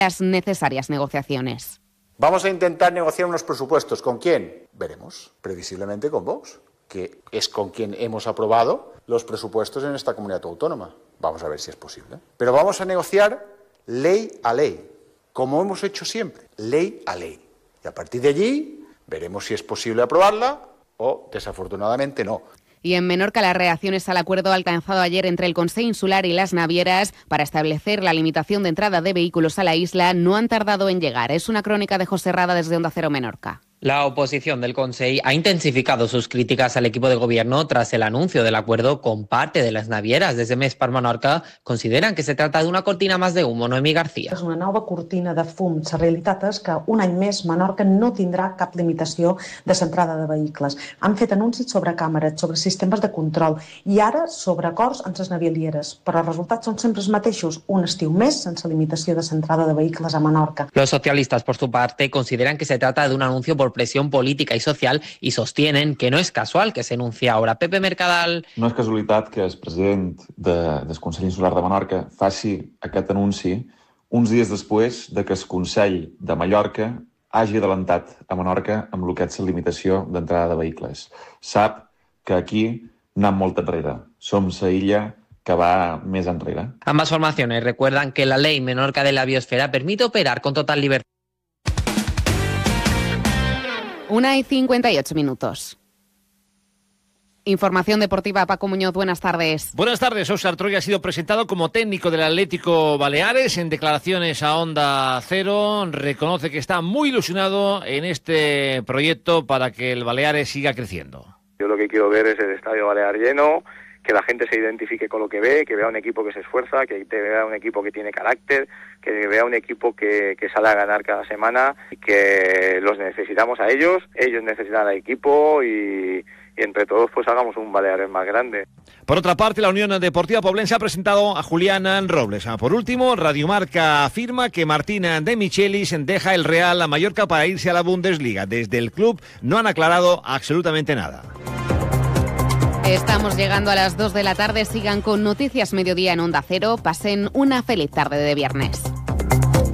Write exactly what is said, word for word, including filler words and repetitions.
las necesarias negociaciones. Vamos a intentar negociar unos presupuestos. ¿Con quién? Veremos. Previsiblemente con Vox, que es con quien hemos aprobado los presupuestos en esta comunidad autónoma. Vamos a ver si es posible. Pero vamos a negociar ley a ley, como hemos hecho siempre, ley a ley. Y a partir de allí veremos si es posible aprobarla o, desafortunadamente, no. Y en Menorca, las reacciones al acuerdo alcanzado ayer entre el Consell Insular y las navieras para establecer la limitación de entrada de vehículos a la isla no han tardado en llegar. Es una crónica de José Rada desde Onda Cero Menorca. La oposición del Consell ha intensificado sus críticas al equipo de gobierno tras el anuncio del acuerdo con parte de las navieras. Desde Més per Menorca consideran que se trata de una cortina más de humo. Noemí García. És una nova cortina de fum. La realitat és que un any més Menorca no tindrà cap limitació de l'entrada de vehicles. Han fet anuncis sobre càmeres, sobre sistemes de control i ara sobre acords amb les navielieres. Però els resultats són sempre els mateixos. Un estiu més sense limitació de l'entrada de vehicles a Menorca. Los socialistas, por su parte, consideran que se trata de un anuncio por presión política y social y sostienen que no es casual que se anuncie ahora. Pepe Mercadal. No és casualitat que el president de, del Consell Insular de Menorca faci aquest anunci uns dies després de que el Consell de Mallorca hagi adelantat a Menorca amb el que és la limitació d'entrada de vehicles. Sap que aquí anem molt enrere. Som la illa que va més enrere. Ambas formaciones recuerdan que la ley Menorca de la biosfera permite operar con total libertad. Una y cincuenta y ocho minutos. Información deportiva, Paco Muñoz, buenas tardes. Buenas tardes. Óscar Troya ha sido presentado como técnico del Atlético Baleares. En declaraciones a Onda Cero reconoce que está muy ilusionado en este proyecto para que el Baleares siga creciendo. Yo lo que quiero ver es el Estadio Balear lleno, que la gente se identifique con lo que ve, que vea un equipo que se esfuerza, que vea un equipo que tiene carácter, que vea un equipo que, que sale a ganar cada semana y que los necesitamos a ellos, ellos necesitan al equipo y, y entre todos pues hagamos un Baleares más grande. Por otra parte, la Unión Deportiva Poblense ha presentado a Julián Robles. Por último, Radio Marca afirma que Martín de Michelis deja el Real a Mallorca para irse a la Bundesliga. Desde el club no han aclarado absolutamente nada. Estamos llegando a las dos de la tarde. Sigan con Noticias Mediodía en Onda Cero. Pasen una feliz tarde de viernes.